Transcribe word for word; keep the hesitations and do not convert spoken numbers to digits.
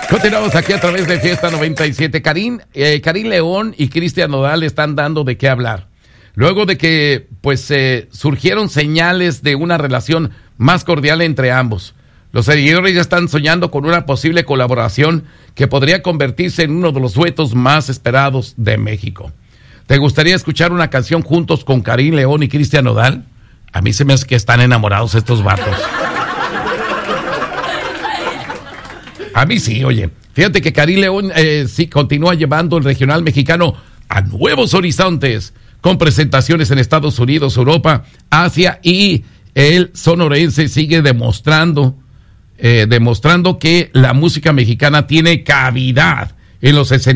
Continuamos aquí a través de Fiesta noventa y siete. Karim, eh, Karim León y Cristian Nodal están dando de qué hablar. Luego de que pues eh, surgieron señales de una relación más cordial entre ambos. Los seguidores ya están soñando con una posible colaboración que podría convertirse en uno de los duetos más esperados de México. ¿Te gustaría escuchar una canción juntos con Karim León y Cristian Nodal? A mí se me hace que están enamorados estos vatos. A mí sí, oye. Fíjate que Karim León eh, sí continúa llevando el regional mexicano a nuevos horizontes, con presentaciones en Estados Unidos, Europa, Asia, y el sonorense sigue demostrando, eh, demostrando que la música mexicana tiene cavidad en los escenarios.